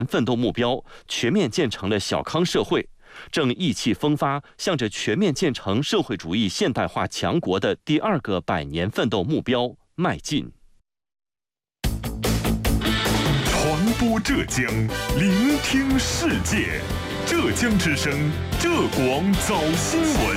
奋斗目标，全面建成了小康社会，正意气风发，向着全面建成社会主义现代化强国的第2个100年奋斗目标迈进。 传播浙江，聆听世界。浙江之声，浙广早新闻。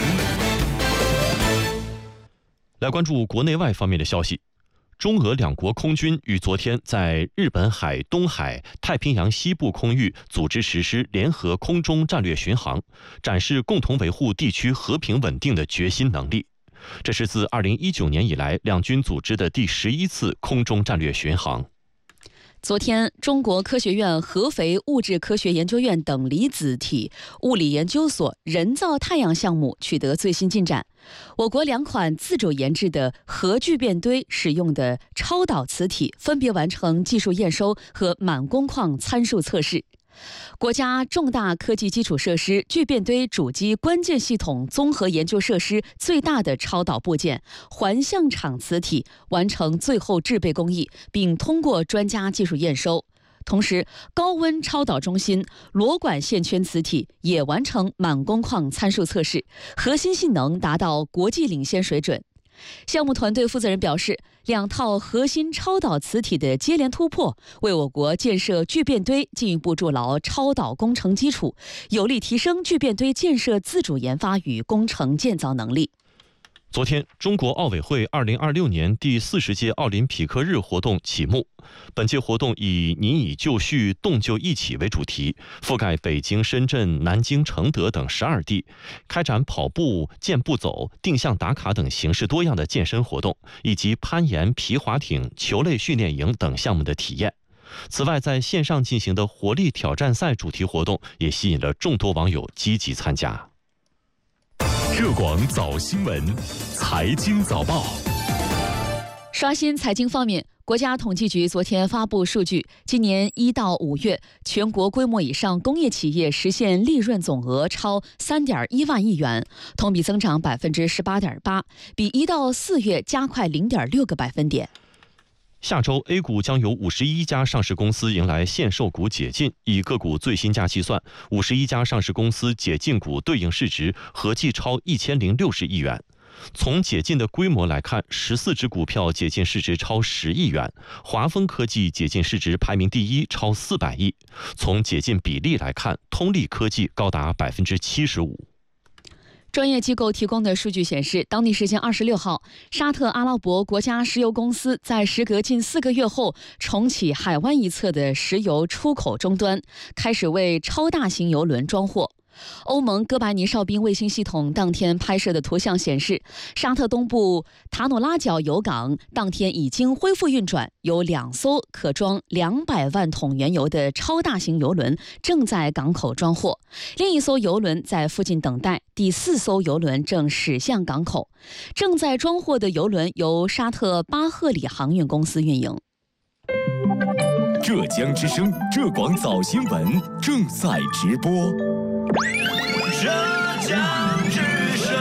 来关注国内外方面的消息。中俄两国空军于昨天在日本海、东海、太平洋西部空域组织实施联合空中战略巡航，展示共同维护地区和平稳定的决心能力。这是自2019年以来两军组织的第11次空中战略巡航。 昨天，中国科学院合肥物质科学研究院等离子体物理研究所人造太阳项目取得最新进展。我国2款自主研制的核聚变堆使用的超导磁体分别完成技术验收和满工况参数测试。国家重大科技基础设施聚变堆主机关键系统综合研究设施最大的超导部件环相场磁体完成最后制备工艺，并通过专家技术验收。同时，高温超导中心螺管线圈磁体也完成满工况参数测试，核心性能达到国际领先水准。项目团队负责人表示，2套核心超导磁体的接连突破，为我国建设聚变堆进一步筑牢超导工程基础，有力提升聚变堆建设自主研发与工程建造能力。 昨天，中国奥委会2026年第40届奥林匹克日活动启幕。本届活动以"你已就绪，动就一起"为主题，覆盖北京、深圳、南京、承德等12地，开展跑步、健步走、定向打卡等形式多样的健身活动，以及攀岩、皮划艇、球类训练营等项目的体验。此外，在线上进行的活力挑战赛主题活动也吸引了众多网友积极参加。 浙广早新闻，财经早报。 刷新财经方面，国家统计局昨天发布数据，今年1到5月，全国规模以上工业企业实现利润总额超3.1万亿元，同比增长18.8%，比1到4月加快0.6个百分点。 下周 A 股将有51家上市公司迎来限售股解禁，以个股最新价计算，51家上市公司解禁股对应市值合计超1060亿元。从解禁的规模来看，14只股票解禁市值超10亿元，华丰科技解禁市值排名第1，超400亿。从解禁比例来看，通力科技高达75%。 专业机构提供的数据显示，当地时间26号，沙特阿拉伯国家石油公司在时隔近4个月后重启海湾一侧的石油出口终端，开始为超大型油轮装货。欧盟哥白尼哨兵卫星系统当天拍摄的图像显示，沙特东部塔努拉角油港当天已经恢复运转，有2艘可装200万桶原油的超大型油轮正在港口装货，另一艘油轮在附近等待，第4艘油轮正驶向港口。正在装货的油轮由沙特巴赫里航运公司运营。 浙江之声，浙广早新闻正在直播。 浙江之声。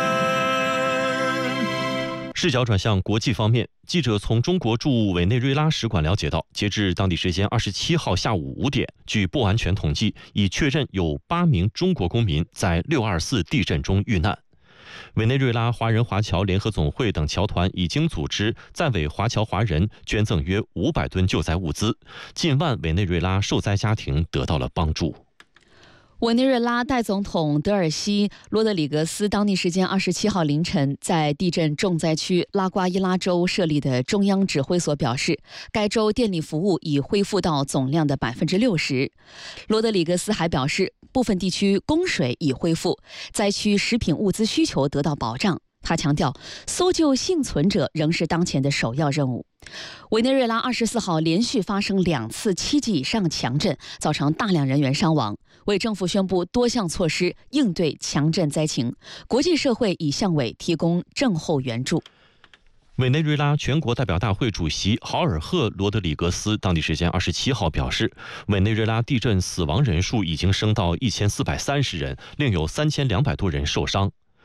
视角转向国际方面，记者从中国驻委内瑞拉使馆了解到，截至当地时间27号下午5点，据不完全统计，已确认有8名中国公民在624地震中遇难。委内瑞拉华人华侨联合总会等侨团已经组织在委华侨华人捐赠约500吨救灾物资，近万委内瑞拉受灾家庭得到了帮助。 委内瑞拉代总统德尔西·罗德里格斯当地时间27号凌晨在地震重灾区拉瓜伊拉州设立的中央指挥所表示，该州电力服务已恢复到总量的60%。罗德里格斯还表示，部分地区供水已恢复，灾区食品物资需求得到保障。他强调，搜救幸存者仍是当前的首要任务。委内瑞拉24号连续发生2次7级以上强震，造成大量人员伤亡。为政府宣布多项措施应对强震灾情，国际社会已向委提供震后援助。 委内瑞拉全国代表大会主席豪尔赫·罗德里格斯当地时间27号表示，委内瑞拉地震死亡人数已经升到1430人，另有3200多人受伤。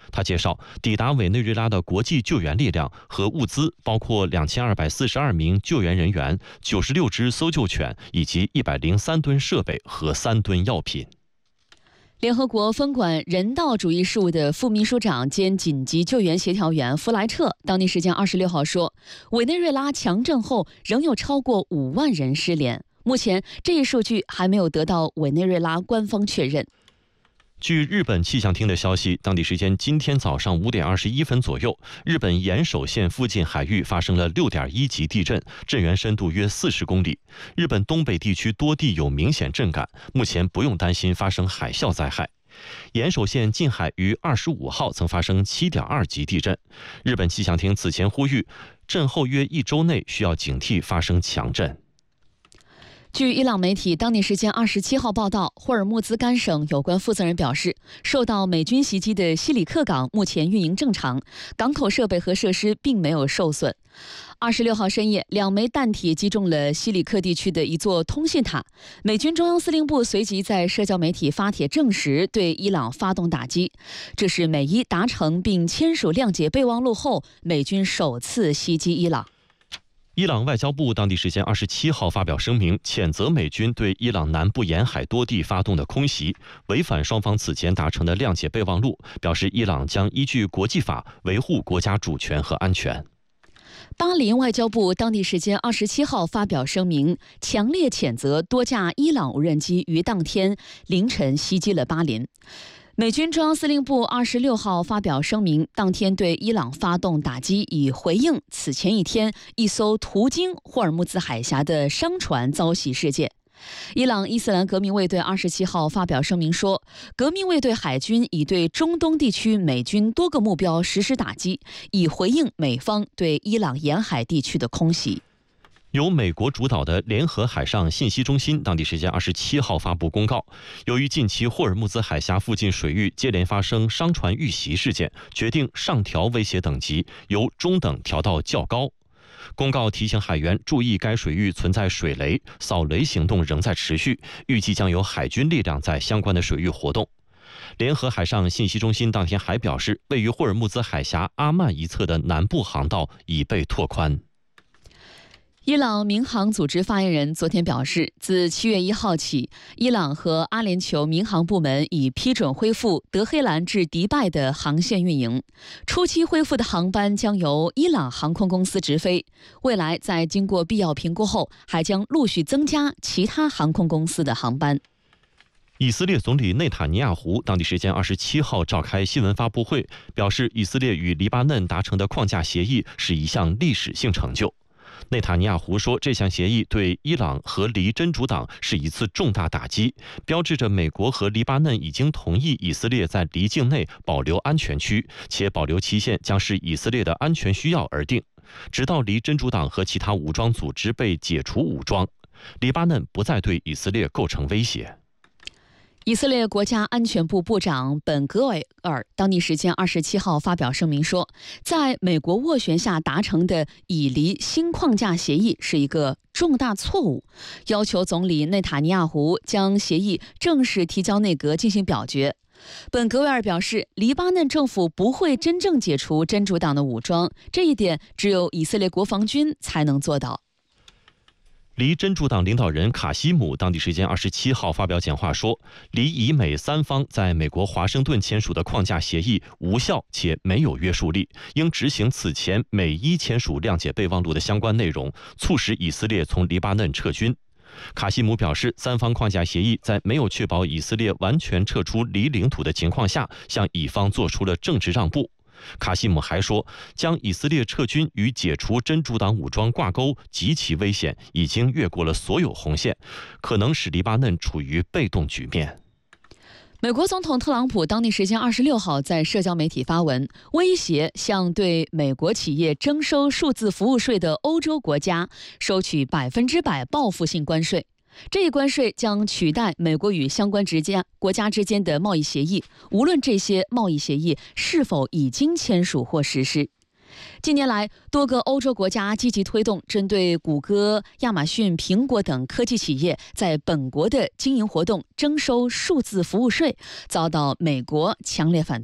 他介绍，抵达委内瑞拉的国际救援力量和物资包括2242名救援人员、96只搜救犬以及103吨设备和3吨药品。 联合国分管人道主义事务的副秘书长兼紧急救援协调员弗莱彻当地时间26号说，委内瑞拉强震后仍有超过5万人失联，目前这一数据还没有得到委内瑞拉官方确认。 据日本气象厅的消息，当地时间今天早上5点21分左右，日本岩手县附近海域发生了6.1级地震，震源深度约40公里。日本东北地区多地有明显震感，目前不用担心发生海啸灾害。岩手县近海于25号曾发生7.2级地震，日本气象厅此前呼吁，震后约1周内需要警惕发生强震。 据伊朗媒体当地时间27号报道，霍尔木兹干省有关负责人表示，受到美军袭击的西里克港目前运营正常，港口设备和设施并没有受损。26号深夜，2枚弹体击中了西里克地区的一座通信塔。美军中央司令部随即在社交媒体发帖证实对伊朗发动打击，这是美伊达成并签署谅解备忘录后，美军首次袭击伊朗。 伊朗外交部当地时间27号发表声明，谴责美军对伊朗南部沿海多地发动的空袭，违反双方此前达成的谅解备忘录，表示伊朗将依据国际法维护国家主权和安全。 巴林外交部当地时间27号发表声明，强烈谴责多架伊朗无人机于当天凌晨袭击了巴林。美军中央司令部26号发表声明，当天对伊朗发动打击，以回应此前一天一艘途经霍尔木兹海峡的商船遭袭事件。伊朗伊斯兰革命卫队27号发表声明说，革命卫队海军已对中东地区美军多个目标实施打击，以回应美方对伊朗沿海地区的空袭。 由美国主导的联合海上信息中心当地时间27号发布公告，由于近期霍尔木兹海峡附近水域接连发生商船遇袭事件，决定上调威胁等级，由中等调到较高。公告提醒海员注意该水域存在水雷，扫雷行动仍在持续，预计将有海军力量在相关的水域活动。联合海上信息中心当天还表示，位于霍尔木兹海峡阿曼一侧的南部航道已被拓宽。 伊朗民航组织发言人昨天表示，自7月1号起，伊朗和阿联酋民航部门已批准恢复德黑兰至迪拜的航线运营。初期恢复的航班将由伊朗航空公司直飞，未来在经过必要评估后，还将陆续增加其他航空公司的航班。 以色列总理内塔尼亚胡当地时间27号召开新闻发布会，表示以色列与黎巴嫩达成的框架协议是一项历史性成就。内塔尼亚胡说，这项协议对伊朗和黎真主党是一次重大打击，标志着美国和黎巴嫩已经同意以色列在黎境内保留安全区，且保留期限将视以色列的安全需要而定，直到黎真主党和其他武装组织被解除武装，黎巴嫩不再对以色列构成威胁。 以色列国家安全部部长本格维尔当地时间27号发表声明说，在美国斡旋下达成的以黎新框架协议是一个重大错误，要求总理内塔尼亚胡将协议正式提交内阁进行表决。本格维尔表示，黎巴嫩政府不会真正解除真主党的武装，这一点只有以色列国防军才能做到。 黎真主党领导人卡西姆当地时间27号发表讲话说，黎以美三方在美国华盛顿签署的框架协议无效且没有约束力，应执行此前美伊签署谅解备忘录的相关内容，促使以色列从黎巴嫩撤军。卡西姆表示，三方框架协议在没有确保以色列完全撤出黎领土的情况下，向以方做出了政治让步。卡西姆还说，将以色列撤军与解除真主党武装挂钩极其危险，已经越过了所有红线，可能使黎巴嫩处于被动局面。 美国总统特朗普当地时间26号在社交媒体发文，威胁向对美国企业征收数字服务税的欧洲国家收取100%报复性关税。这一关税将取代美国与相关国家之间的贸易协议，无论这些贸易协议是否已经签署或实施。近年来，多个欧洲国家积极推动针对谷歌、亚马逊、苹果等科技企业在本国的经营活动征收数字服务税，遭到美国强烈反对。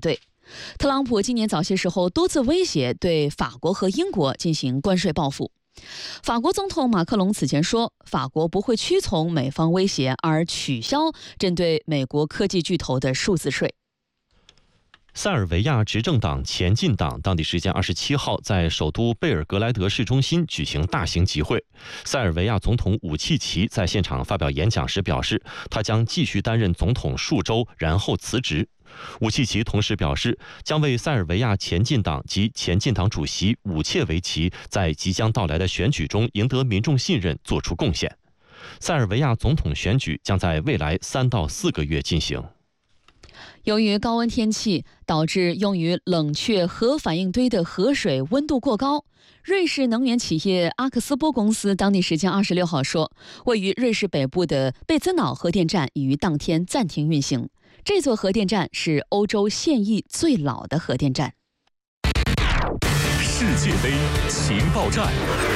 特朗普今年早些时候多次威胁对法国和英国进行关税报复。法国总统马克龙此前说，法国不会屈从美方威胁而取消针对美国科技巨头的数字税。 塞尔维亚执政党前进党当地时间27号在首都贝尔格莱德市中心举行大型集会。塞尔维亚总统武契奇在现场发表演讲时表示，他将继续担任总统数周，然后辞职。武契奇同时表示，将为塞尔维亚前进党及前进党主席武切维奇在即将到来的选举中赢得民众信任做出贡献。塞尔维亚总统选举将在未来3到4个月进行。 由于高温天气导致用于冷却核反应堆的核水温度过高，瑞士能源企业阿克斯波公司当地时间26号说，位于瑞士北部的贝兹瑙核电站已于当天暂停运行。这座核电站是欧洲现役最老的核电站。 世界杯情报站。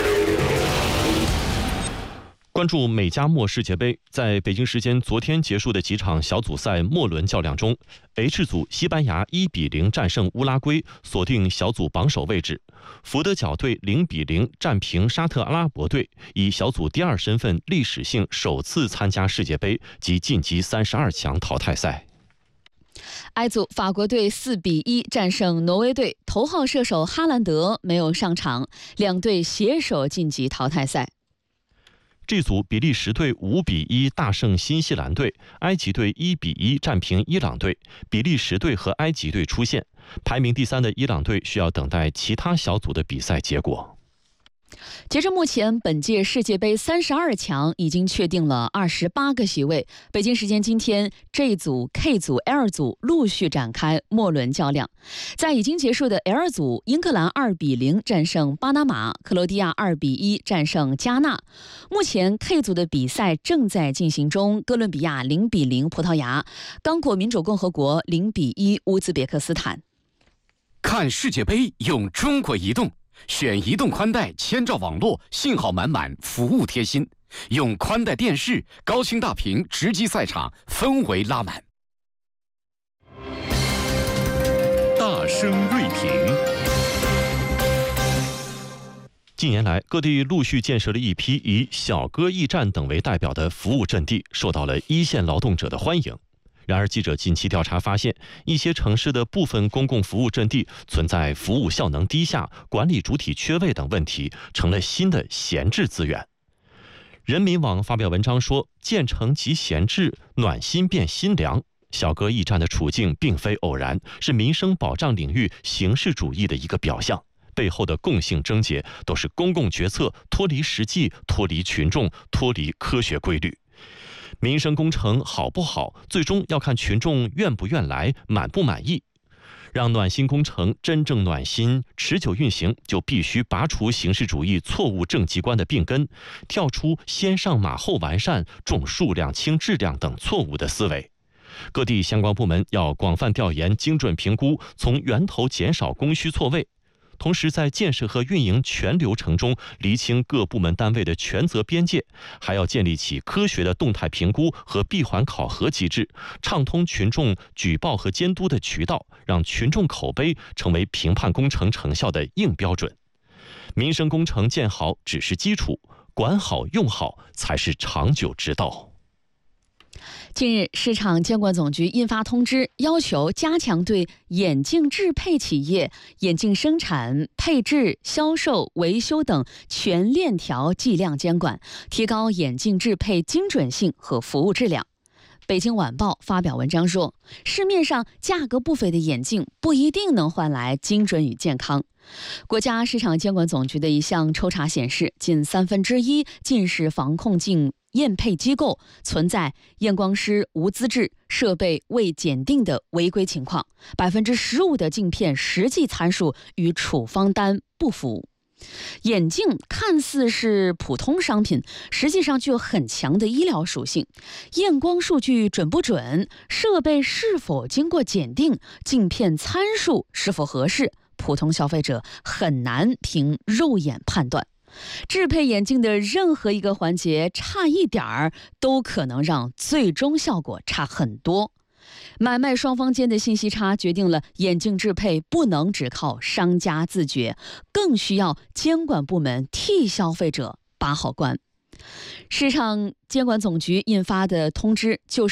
关注美加墨世界杯，在北京时间昨天结束的几场小组赛末轮较量中 ，H 组西班牙1-0战胜乌拉圭，锁定小组榜首位置；福德角队0-0战平沙特阿拉伯队，以小组第2身份历史性首次参加世界杯及晋级32强淘汰赛。 I 组法国队4-1战胜挪威队，头号射手哈兰德没有上场，两队携手晋级淘汰赛。 G 组比利时队5-1大胜新西兰队，埃及队1-1战平伊朗队，比利时队和埃及队出线。排名第3的伊朗队需要等待其他小组的比赛结果。 截至目前，本届世界杯32强已经确定了28个席位。北京时间今天 ，G 组、K 组、L 组陆续展开末轮较量。在已经结束的 L 组，英格兰2-0战胜巴拿马，克罗地亚2-1战胜加纳。目前 K 组的比赛正在进行中，哥伦比亚0-0葡萄牙，刚果民主共和国0-1乌兹别克斯坦。 看世界杯用中国移动。选移动宽带千兆网络，信号满满，服务贴心。用宽带电视，高清大屏直击赛场，氛围拉满。 大声锐评。 近年来，各地陆续建设了一批以小哥驿站等为代表的服务阵地，受到了一线劳动者的欢迎。然而，记者近期调查发现，一些城市的部分公共服务阵地存在服务效能低下、管理主体缺位等问题，成了新的闲置资源。人民网发表文章说，建成即闲置，暖心变心凉。小哥驿站的处境并非偶然，是民生保障领域形式主义的一个表象。背后的共性症结都是公共决策脱离实际、脱离群众、脱离科学规律。民生工程好不好，最终要看群众愿不愿来，满不满意。让暖心工程真正暖心、持久运行，就必须拔除形式主义错误政绩观的病根，跳出先上马后完善、重数量轻质量等错误的思维。各地相关部门要广泛调研、精准评估，从源头减少供需错位。同时，在建设和运营全流程中厘清各部门单位的权责边界，还要建立起科学的动态评估和闭环考核机制，畅通群众举报和监督的渠道，让群众口碑成为评判工程成效的硬标准。民生工程建好只是基础，管好用好才是长久之道。 近日，市场监管总局印发通知，要求加强对眼镜制配企业眼镜生产、配置、销售、维修等全链条计量监管，提高眼镜制配精准性和服务质量。北京晚报发表文章说，市面上价格不菲的眼镜不一定能换来精准与健康。国家市场监管总局的一项抽查显示，近1/3近视防控镜验配机构存在验光师无资质、设备未检定的违规情况，15%的镜片实际参数与处方单不符。眼镜看似是普通商品，实际上具有很强的医疗属性。验光数据准不准，设备是否经过检定，镜片参数是否合适，普通消费者很难凭肉眼判断。制配眼镜的任何一个环节差一点儿，都可能让最终效果差很多。 买卖双方间的信息差决定了眼镜制配不能只靠商家自觉，更需要监管部门替消费者把好关。市场监管总局印发的通知就是